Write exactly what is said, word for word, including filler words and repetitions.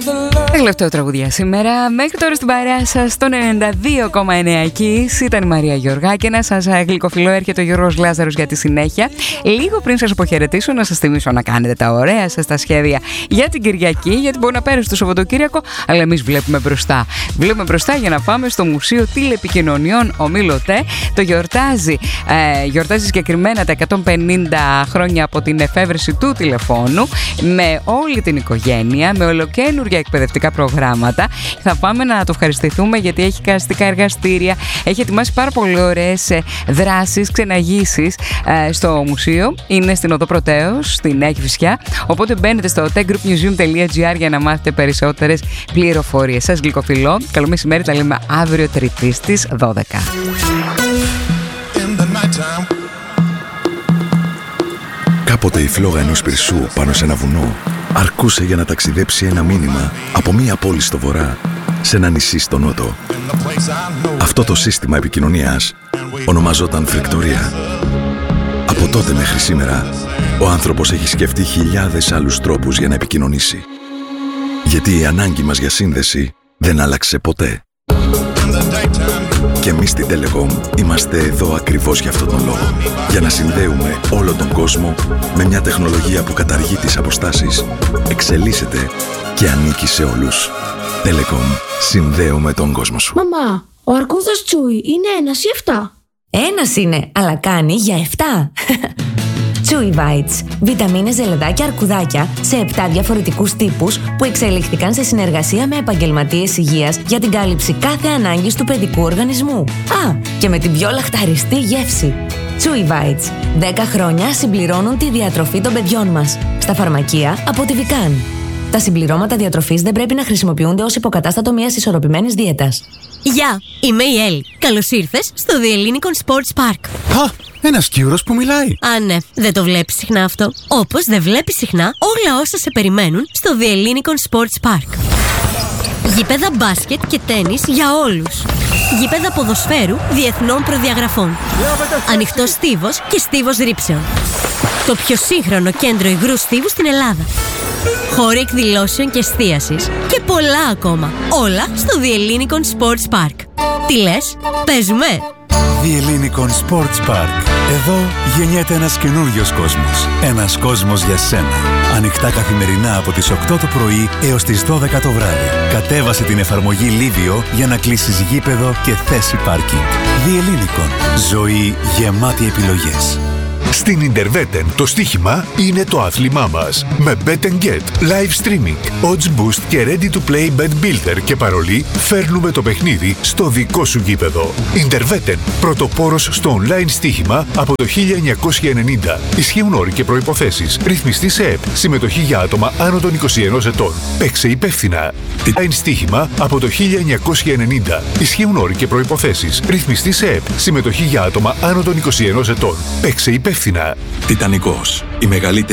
Τελευταίο τραγουδιά σήμερα. Μέχρι τώρα στην παρέα σας στον ενενήντα δύο κόμμα εννέα Kiss ήταν η Μαρία Γεωργάκη. Να σας γλυκοφιλώ, έρχεται ο Γιώργος Λάζαρος για τη συνέχεια. Λίγο πριν σας αποχαιρετήσω, να σας θυμίσω να κάνετε τα ωραία σας τα σχέδια για την Κυριακή, γιατί μπορεί να πέρασε το Σαββατοκύριακο, αλλά εμείς βλέπουμε μπροστά. Βλέπουμε μπροστά για να πάμε στο Μουσείο Τηλεπικοινωνιών Ομίλωτε. Το γιορτάζει, ε, γιορτάζει συγκεκριμένα τα εκατόν πενήντα χρόνια από την εφεύρεση του τηλεφώνου, με όλη την οικογένεια, με ολοκαίνουργια εκπαιδευτικά προγράμματα. Θα πάμε να το ευχαριστηθούμε, γιατί έχει καστικά εργαστήρια, έχει ετοιμάσει πάρα πολύ ωραίες δράσεις, ξεναγήσεις ε, στο μουσείο. Είναι στην Οδό Πρωτέως, στην Νέα Κηφισιά. Οπότε μπαίνετε στο tech group museum dot gr για να μάθετε περισσότερες πληροφορίες. Σας γλυκοφιλώ. Καλό μεσημέρι, τα λέμε αύριο Τρίτη στις δώδεκα. Κάποτε η φλόγα ενός πυρσού πάνω σε ένα βουνό αρκούσε για να ταξιδέψει ένα μήνυμα από μία πόλη στο βορρά σε ένα νησί στο νότο. Αυτό το σύστημα επικοινωνίας ονομαζόταν φρεκτορία. Από τότε μέχρι σήμερα, ο άνθρωπος έχει σκεφτεί χιλιάδες άλλους τρόπους για να επικοινωνήσει. Γιατί η ανάγκη μας για σύνδεση δεν άλλαξε ποτέ. Και εμείς στην Telecom είμαστε εδώ ακριβώς για αυτόν τον λόγο. Για να συνδέουμε όλο τον κόσμο με μια τεχνολογία που καταργεί τις αποστάσεις, εξελίσσεται και ανήκει σε όλους. Telecom. Συνδέουμε τον κόσμο σου. Μαμά, ο αρκούδας Τσούι είναι ένας ή εφτά? Ένας είναι, αλλά κάνει για εφτά. Chewy Bites. Βιταμίνες, ζελεδάκια, αρκουδάκια σε επτά διαφορετικούς τύπους που εξελίχθηκαν σε συνεργασία με επαγγελματίες υγείας για την κάλυψη κάθε ανάγκης του παιδικού οργανισμού. Α, και με την πιο λαχταριστή γεύση. Chewy Bites. δέκα χρόνια συμπληρώνουν τη διατροφή των παιδιών μας. Στα φαρμακεία από τη Vican. Τα συμπληρώματα διατροφής δεν πρέπει να χρησιμοποιούνται ως υποκατάστατο μιας ισορροπημένης δίαιτας. Γεια, είμαι η Έλλη. Καλώς ήρθες στο The Ellinikon Sports Park. Α, ένας Κύρος που μιλάει. Α, ναι, δεν το βλέπεις συχνά αυτό. Όπως δεν βλέπεις συχνά όλα όσα σε περιμένουν στο The Ellinikon Sports Park. Γήπεδα μπάσκετ και τένις για όλους. Γήπεδα ποδοσφαίρου διεθνών προδιαγραφών. Ανοιχτός στίβος και στίβος ρήψεων. Το πιο σύγχρονο κέντρο υγρού στίβου στην Ελλάδα. Χώροι εκδηλώσεων και εστίασης και πολλά ακόμα. Όλα στο The Ellinikon Sports Park. Τι λες, παίζουμε? The Ellinikon Sports Park. Εδώ γεννιέται ένας καινούριος κόσμος. Ένας κόσμος για σένα. Ανοιχτά καθημερινά από τις οκτώ το πρωί έως τις δώδεκα το βράδυ. Κατέβασε την εφαρμογή Livio για να κλείσεις γήπεδο και θέση πάρκινγκ. The Ellinikon. Ζωή γεμάτη επιλογές. Στην Interveten το στοίχημα είναι το άθλημά μας. Με Bet and Get, live streaming, odds boost και ready to play bet builder και παρολί, φέρνουμε το παιχνίδι στο δικό σου γήπεδο. Interveten, πρωτοπόρος στο online στοίχημα από το χίλια εννιακόσια ενενήντα. Ισχύουν όροι και προϋποθέσεις. Ρυθμιστή σε ΕΠ. Συμμετοχή για άτομα άνω των είκοσι ενός ετών. Παίξε υπεύθυνα. Online στοίχημα από το χίλια εννιακόσια ενενήντα. Ισχύουν όροι και προϋποθέσεις. Ρυθμιστή σε ΕΠ. Συμμετοχή για άτομα άνω των είκοσι ενός ετών. Παίξε υπεύθυνα. Τιτανικός. Η μεγαλύτερη